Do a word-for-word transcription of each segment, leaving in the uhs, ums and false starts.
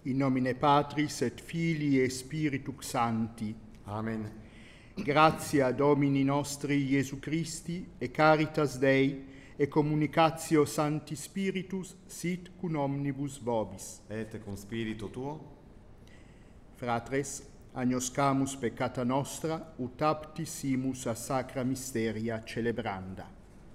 In nomine Patris et Filii et Spiritus Sancti. Amen. Gratia Domini nostri Iesu Christi, e caritas Dei, e communicatio Sancti Spiritus, sit cum omnibus vobis. Et cum spiritu tuo. Fratres, agnoscamus peccata nostra, ut apti simus a sacra mysteria celebranda.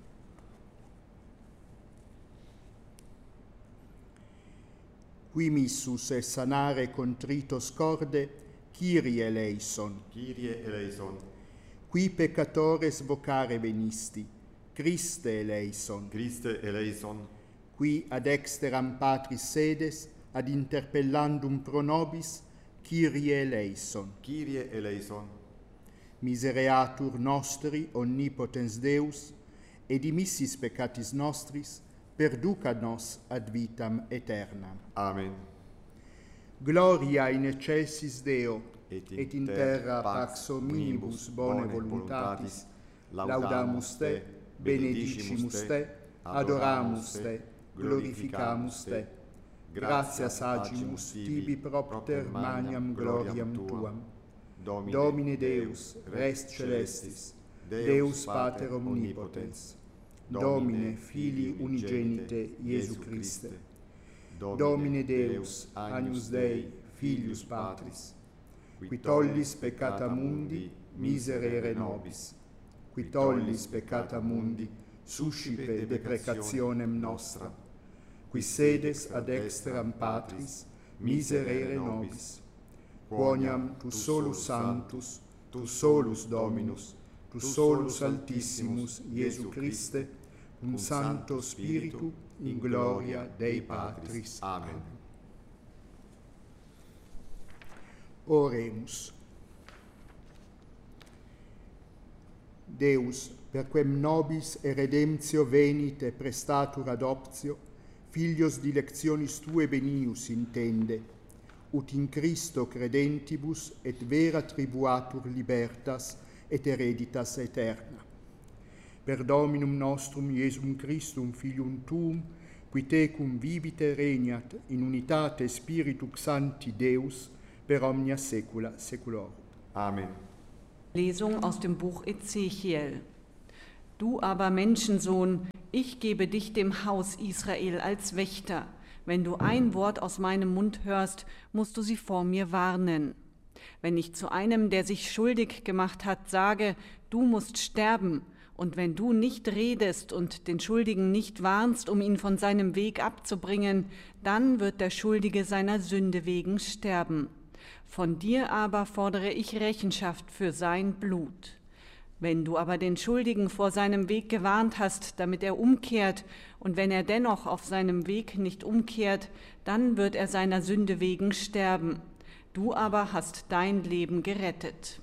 Qui missus et sanare contritos corde, Kyrie eleison. Kyrie eleison. Qui peccatores vocare venisti, Christe eleison. Christe eleison. Qui ad exteram Patris sedes, ad interpellandum pro nobis, Kyrie eleison. Kyrie eleison. Misereatur nostri omnipotens Deus, et dimissis peccatis nostris, perducat nos ad vitam aeternam. Amen. Gloria in excelsis Deo, Et et in terra pax hominibus bone voluntatis, laudamus te, benedicimus te, adoramus te, glorificamus te. Gratias agimus tibi propter magnam gloriam tuam. Domine Deus, res celestis, Deus Pater omnipotens, Domine Filii unigenite Iesu Christe, Domine Deus, Agnus Dei, Filius Patris, qui tollis peccata mundi, miserere nobis, qui tollis peccata mundi, suscipe deprecationem nostra, qui sedes ad exteram Patris, miserere nobis, quoniam tu solus sanctus, tu solus Dominus, tu solus Altissimus, Iesu Christe, cum Sancto Spiritu, in gloria Dei Patris. Amen. Oremus. Deus, per quem nobis e redemptio venit e prestatur adoptio, filios dilectionis Tue benius intende, ut in Christo credentibus et vera tribuatur libertas et hereditas aeterna. Per Dominum nostrum Iesum Christum Filium Tuum, qui tecum vivite regnat in unitate Spiritus Sancti Deus, per omnia saecula saeculorum. Amen. Lesung aus dem Buch Ezechiel. Du aber, Menschensohn, ich gebe dich dem Haus Israel als Wächter. Wenn du ein Wort aus meinem Mund hörst, musst du sie vor mir warnen. Wenn ich zu einem, der sich schuldig gemacht hat, sage, du musst sterben, und wenn du nicht redest und den Schuldigen nicht warnst, um ihn von seinem Weg abzubringen, dann wird der Schuldige seiner Sünde wegen sterben. Von dir aber fordere ich Rechenschaft für sein Blut. Wenn du aber den Schuldigen vor seinem Weg gewarnt hast, damit er umkehrt, und wenn er dennoch auf seinem Weg nicht umkehrt, dann wird er seiner Sünde wegen sterben. Du aber hast dein Leben gerettet.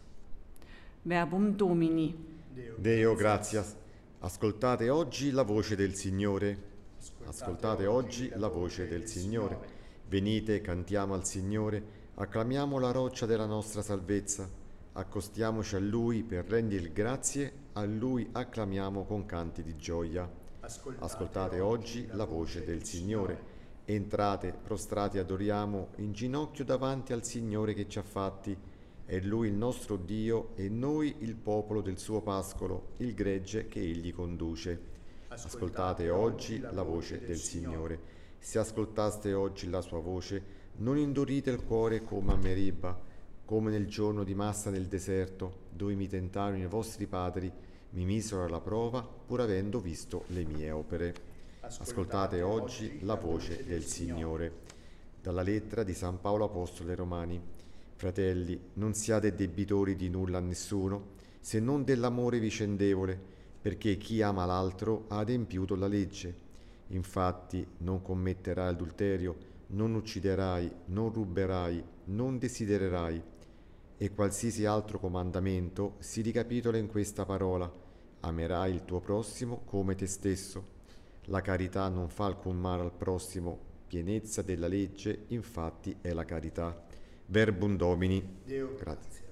Verbum Domini. Deo gratias. Ascoltate oggi la voce del Signore. Ascoltate oggi la voce del Signore. Venite, cantiamo al Signore, acclamiamo la roccia della nostra salvezza. Accostiamoci a Lui per rendergli grazie, a Lui acclamiamo con canti di gioia. Ascoltate oggi la voce del Signore. Entrate, prostrati adoriamo, in ginocchio davanti al Signore che ci ha fatti. È Lui il nostro Dio e noi il popolo del suo pascolo, il gregge che Egli conduce. Ascoltate oggi la voce del Signore. Se ascoltaste oggi la sua voce, non indurite il cuore come a Meriba, come nel giorno di Massa nel deserto, dove mi tentarono i vostri padri, mi misero alla prova, pur avendo visto le mie opere. Ascoltate oggi la voce del Signore. Dalla lettera di San Paolo Apostolo ai Romani. Fratelli, non siate debitori di nulla a nessuno, se non dell'amore vicendevole, perché chi ama l'altro ha adempiuto la legge. Infatti, non commetterai adulterio, non ucciderai, non ruberai, non desidererai. E qualsiasi altro comandamento si ricapitola in questa parola: amerai il tuo prossimo come te stesso. La carità non fa alcun male al prossimo, pienezza della legge infatti è la carità. Verbum Domini. Deo. Grazie.